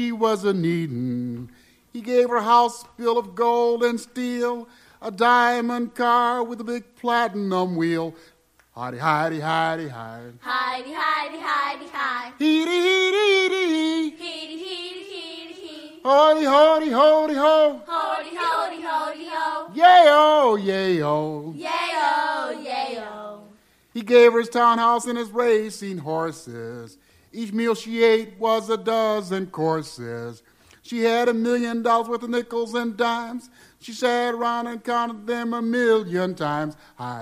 she was a needin'. He gave her a house built of gold and steel, a diamond car with a big platinum wheel. Hidey, hidey, hidey, hide. Hidey, hidey, hidey, hide. Heedy, heedy, heedy, Heedy, heedy, heedy, heedy. Hody, hody, hody, ho. Hody, hody, hody, ho. Yay-o, yay-o. Yay-o, yay-o. He gave her his townhouse and his racing horses. Each meal she ate was a dozen courses. She had $1 million worth of nickels and dimes. She sat around and counted them 1,000,000 times.